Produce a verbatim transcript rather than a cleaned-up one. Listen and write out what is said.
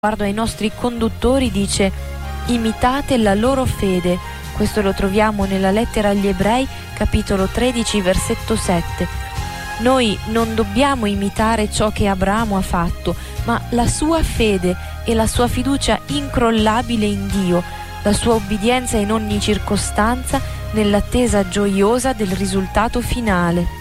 Riguardo ai nostri conduttori dice: imitate la loro fede. Questo lo troviamo nella lettera agli Ebrei, capitolo tredici, versetto sette. Noi non dobbiamo imitare ciò che Abramo ha fatto, ma la sua fede e la sua fiducia incrollabile in Dio, la sua obbedienza in ogni circostanza, nell'attesa gioiosa del risultato finale.